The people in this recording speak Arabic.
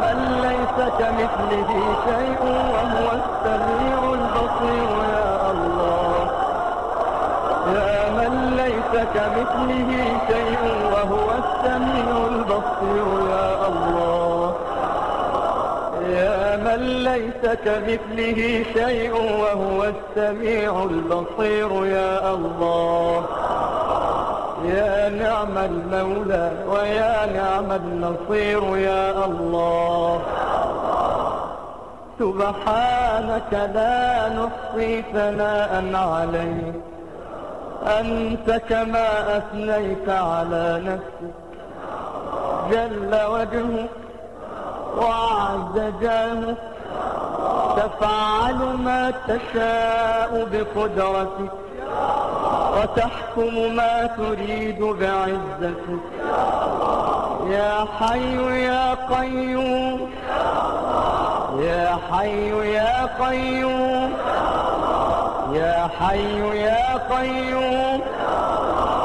من ليس كمثله شيء وهو السميع البصير يا الله. يا من ليس كمثله شيء وهو السميع البصير يا الله. يا من ليس كمثله شيء وهو السميع البصير يا الله. يا نعم المولى ويا نعم النصير يا الله. سبحانك لا نحصي ثناء عليك، أنت كما أثنيت على نفسك. جل وجهك وعز جاهك، تفعل ما تشاء بقدرتك وتحكم ما تريد بعزتك. يا حي يا قيوم، يا حي يا قيوم، يا حي يا قيوم.